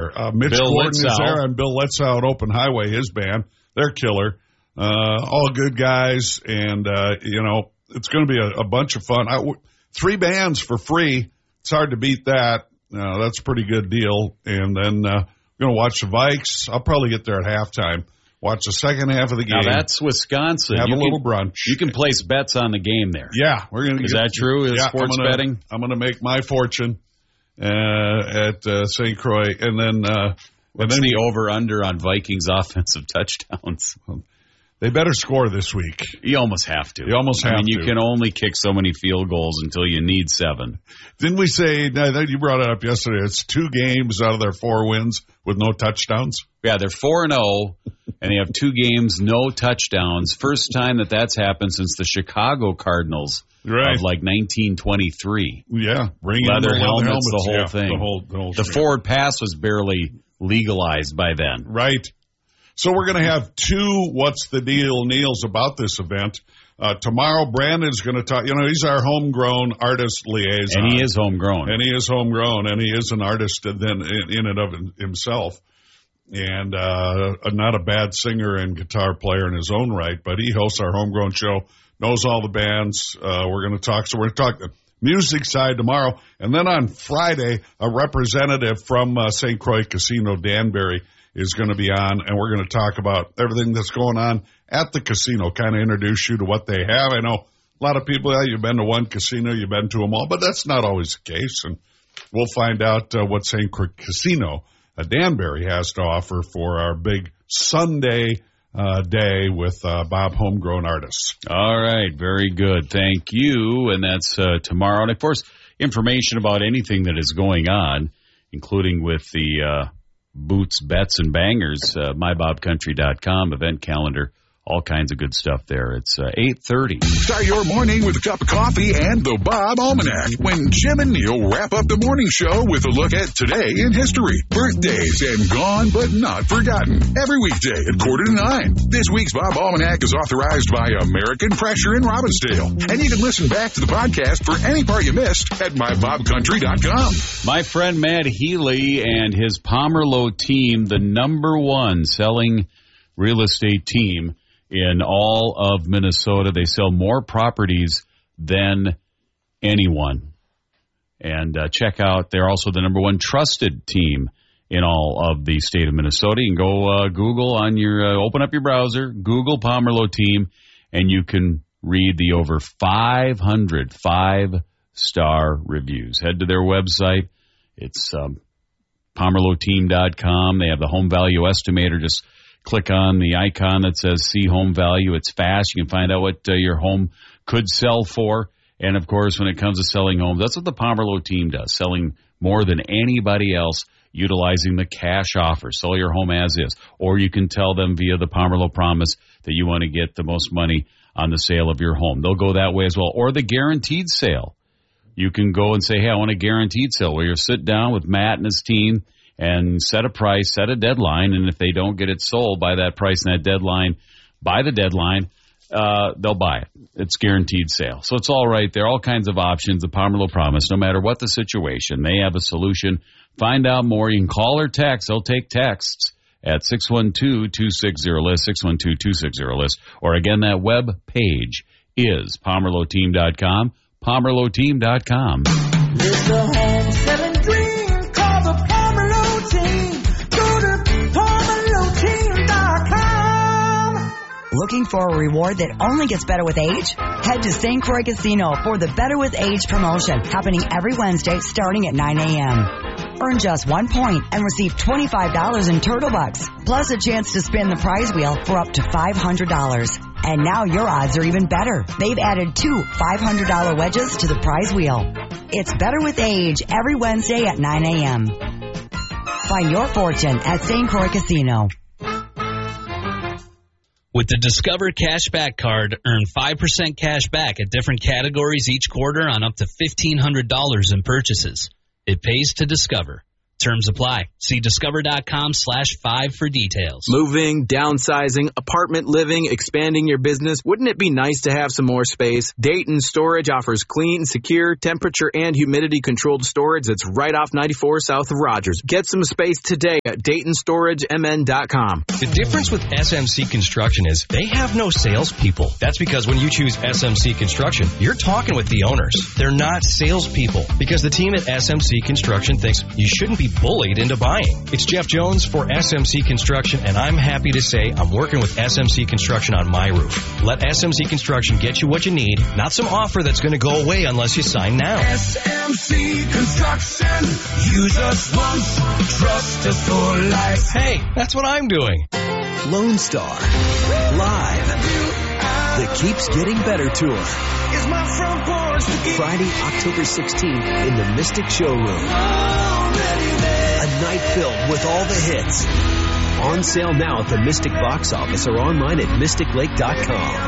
there. Mitch Bill Gordon Litzow. is there, and Bill Litzow at Open Highway, his band. They're killer. All good guys, and, it's going to be a bunch of fun. 3 bands for free. It's hard to beat that. That's a pretty good deal. And then we're going to watch the Vikes. I'll probably get there at halftime. Watch the second half of the game. Now, that's Wisconsin. Have a little brunch. You can place bets on the game there. Yeah. We're gonna Is that true? Is sports betting? I'm going to make my fortune at St. Croix. And then What's the over-under on Vikings offensive touchdowns? They better score this week. You almost have to. You can only kick so many field goals until you need 7. Didn't we say, I think you brought it up yesterday, it's 2 games out of their 4 wins with no touchdowns? Yeah, they're 4-0, and they have 2 games, no touchdowns. First time that's happened since the Chicago Cardinals of 1923. Yeah. Leather helmets, the whole thing. The whole the forward pass was barely legalized by then. Right. So we're going to have 2 What's the Deal Neils about this event. Tomorrow, Brandon's going to talk. He's our homegrown artist liaison. And he is homegrown. And he is an artist then in and of himself. And not a bad singer and guitar player in his own right, but he hosts our homegrown show, knows all the bands. We're going to talk. So we're going to talk the music side tomorrow. And then on Friday, a representative from St. Croix Casino, Danbury, is going to be on, and we're going to talk about everything that's going on at the casino, kind of introduce you to what they have. I know a lot of people, you've been to one casino, you've been to them all, but that's not always the case, and we'll find out what St. Croix Casino Danbury has to offer for our big Sunday day with Bob Homegrown Artists. All right, very good. Thank you, and that's tomorrow. And, of course, information about anything that is going on, including with the Boots, Bets, and Bangers, mybobcountry.com, event calendar, all kinds of good stuff there. It's 8:30. Start your morning with a cup of coffee and the Bob Almanac when Jim and Neil wrap up the morning show with a look at today in history, birthdays, and gone but not forgotten. Every weekday at 8:45. This week's Bob Almanac is authorized by American Pressure in Robbinsdale. And you can listen back to the podcast for any part you missed at mybobcountry.com. My friend Matt Healy and his Pomerleau team, the #1 selling real estate team in all of Minnesota. They sell more properties than anyone. And check out, they're also the #1 trusted team in all of the state of Minnesota. You can go Google on your, open up your browser, Google Pomerleau team, and you can read the over 500 5-star reviews. Head to their website. It's PomerleauTeam.com. They have the home value estimator. Just click on the icon that says See Home Value. It's fast. You can find out what your home could sell for. And, of course, when it comes to selling homes, that's what the Pomerleau team does, selling more than anybody else, utilizing the cash offer. Sell your home as is. Or you can tell them via the Pomerleau Promise that you want to get the most money on the sale of your home. They'll go that way as well. Or the guaranteed sale. You can go and say, hey, I want a guaranteed sale, where you sit down with Matt and his team and set a price, set a deadline, and if they don't get it sold by that price and that deadline, by the deadline, they'll buy it. It's guaranteed sale. So it's all right there. All kinds of options. The Pomerleau Promise. No matter what the situation, they have a solution. Find out more. You can call or text. They'll take texts at 612-260-LIST, 612-260-LIST. Or again, that web page is PomerleauTeam.com, PomerleauTeam.com. It's the home selling dream. Call the Pomerleau team. Go to PomerleauTeam.com. Looking for a reward that only gets better with age? Head to St. Croix Casino for the Better with Age promotion, happening every Wednesday starting at 9 a.m. Earn just 1 point and receive $25 in Turtle Bucks, plus a chance to spin the prize wheel for up to $500. And now your odds are even better. They've added 2 $500 wedges to the prize wheel. It's Better with Age every Wednesday at 9 a.m. Find your fortune at St. Croix Casino. With the Discover Cashback Card, earn 5% cash back at different categories each quarter on up to $1,500 in purchases. It pays to Discover. Terms apply. See discover.com/5 for details. Moving, downsizing, apartment living, expanding your business. Wouldn't it be nice to have some more space? Dayton Storage offers clean, secure, temperature and humidity controlled storage that's right off 94 south of Rogers. Get some space today at DaytonStorageMN.com. The difference with SMC Construction is they have no salespeople. That's because when you choose SMC Construction, you're talking with the owners. They're not salespeople because the team at SMC Construction thinks you shouldn't be bullied into buying. It's Jeff Jones for SMC Construction, and I'm happy to say I'm working with SMC Construction on my roof. Let SMC Construction get you what you need, not some offer that's going to go away unless you sign now. SMC Construction. Use us once, trust us for life. Hey, that's what I'm doing. Lone Star Live. The Keeps Getting Better Tour. Is my front porch Friday, October 16th in the Mystic Showroom. A night filled with all the hits. On sale now at the Mystic box office or online at MysticLake.com.